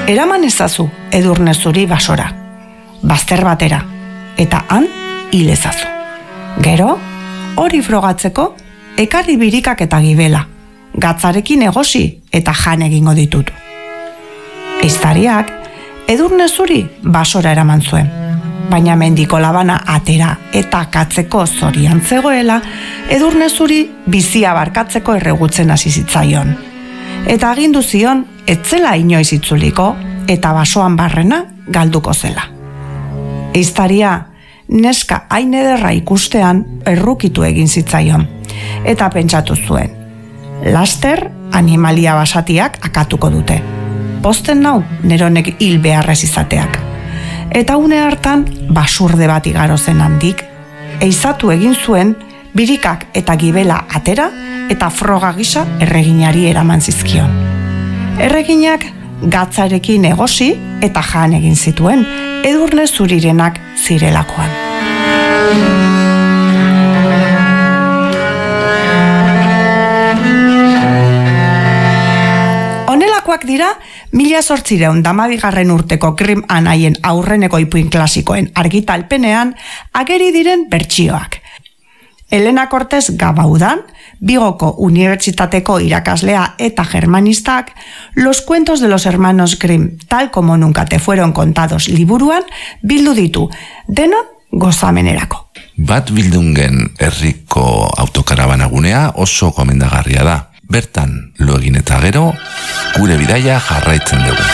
Eraman ezazu Edurne zuri basora, bazter batera, eta han hil ezazu. Gero, hori frogatzeko, ekarri birikak eta gibela, gatzarekin egosi eta jan egingo ditutu. Ehiztariak Edurne zuri basora eraman zuen, baina mendiko labana atera eta katzeko zorian zegoela, Edurne zuri bizia barkatzeko erregutzen hasi zitzaion. Eta agindu zion, etzela inoiz itzuliko eta basoan barrena galduko zela. Ehiztaria, neska hain ederra ikustean errukitu egin zitzaion, eta pentsatu zuen. Laster, animalia basatiak akatuko dute. Posten nau, neronek hil beharrez izateak. Eta une hartan, basurde bat igaro zen handik, ehizatu egin zuen, birikak eta gibela atera, eta froga gisa erreginari eraman zizkion. Erreginak gatzarekin egosi eta jan egin zituen, Edurne zurirenak zirelakoan. Honelakoak dira 1812 urteko Grimm anaien aurreneko ipuin klasikoen argitalpenean ageri diren bertsioak. Elena Cortés Gabaudan, Bigoko Unibertsitateko irakaslea eta germanistak, Los cuentos de los hermanos Grimm, tal como nunca te fueron contados liburuan, bildu ditu, denon gozamenerako. Bat Bildungen herriko autokarabanagunea oso gomendagarria da. Bertan lo egin eta gero, gure bidaia jarraitzen dugu.